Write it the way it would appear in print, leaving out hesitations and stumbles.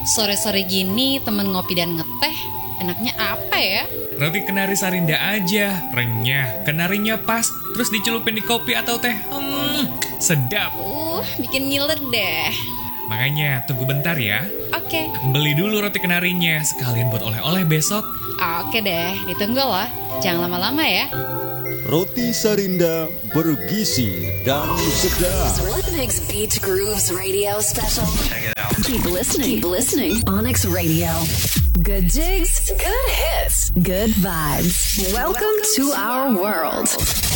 Sore-sore gini temen ngopi dan ngeteh, enaknya apa ya? Roti kenari Sarinda aja, renyah, kenarinya pas, terus dicelupin di kopi atau teh. Sedap. Bikin ngiler deh. Makanya tunggu bentar ya. Oke. Beli dulu roti kenarinya, sekalian buat oleh-oleh besok. Oke deh, ditunggu loh. Jangan lama-lama ya. Roti Sarinda bergizi dan sedap. What makes Beach Grooves Radio special? Check it out. Keep listening. Onyx Radio. Good jigs, good hits, good vibes. Welcome to our world.